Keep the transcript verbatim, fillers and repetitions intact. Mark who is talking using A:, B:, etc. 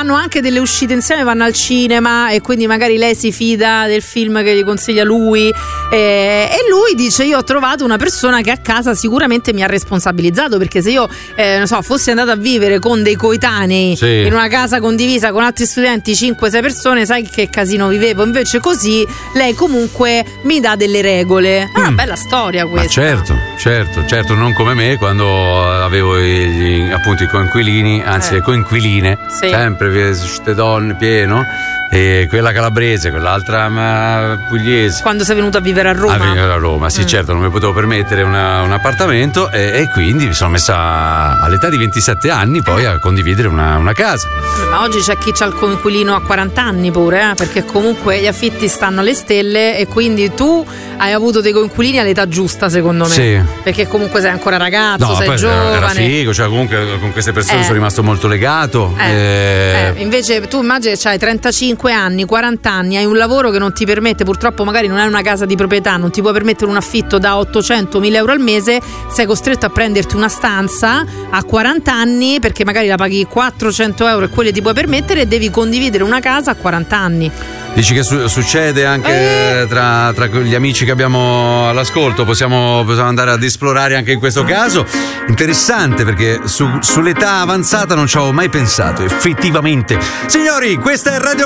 A: fanno anche delle uscite insieme, vanno al cinema e quindi magari lei si fida del film che gli consiglia lui, eh, e lui dice: io ho trovato una persona che a casa sicuramente mi ha responsabilizzato, perché se io eh, non so, fossi andata a vivere con dei coetanei, sì, in una casa condivisa con altri studenti, cinque sei persone, sai che casino vivevo. Invece così lei comunque mi dà delle regole. È una mm. bella storia questa.
B: Ma certo, certo, certo, non come me quando avevo gli, appunto i coinquilini, anzi eh. le coinquiline, sì, sempre queste donne pieno, e quella calabrese, quell'altra ma, pugliese.
A: Quando sei venuto a vivere a Roma?
B: A vivere a Roma, sì, mm. certo, non mi potevo permettere una, un appartamento e, e quindi mi sono messa all'età di ventisette anni poi a condividere una, una casa.
A: Ma oggi c'è chi c'ha il coinquilino a quaranta anni pure, eh? Perché comunque gli affitti stanno alle stelle, e quindi tu hai avuto dei coinquilini all'età giusta, secondo me.
B: Sì.
A: Perché comunque sei ancora ragazzo,
B: no,
A: sei
B: poi
A: giovane.
B: Era figo, cioè comunque con queste persone eh. sono rimasto molto legato.
A: Eh.
B: E...
A: Eh. Invece tu immagini che hai trentacinque anni, quaranta anni, hai un lavoro che non ti permette, purtroppo magari non hai una casa di proprietà, non ti puoi permettere un affitto da ottocento mila euro al mese, sei costretto a prenderti una stanza a quaranta anni perché magari la paghi quattrocento euro e quelle ti puoi permettere, e devi condividere una casa a quaranta anni.
B: Dici che su- succede anche eh. tra, tra gli amici che abbiamo all'ascolto, possiamo, possiamo andare ad esplorare anche in questo caso. Interessante, perché su, sull'età avanzata non ci avevo mai pensato, effettivamente. Signori, questa è Radio